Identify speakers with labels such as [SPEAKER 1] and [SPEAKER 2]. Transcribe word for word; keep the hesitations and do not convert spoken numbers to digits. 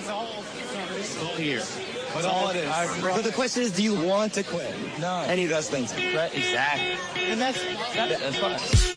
[SPEAKER 1] It's all, it's all here.
[SPEAKER 2] That's all it is. But the question is, do you want to quit?
[SPEAKER 1] No.
[SPEAKER 2] Any of those things.
[SPEAKER 1] Right, exactly. And that's, that, that's fine.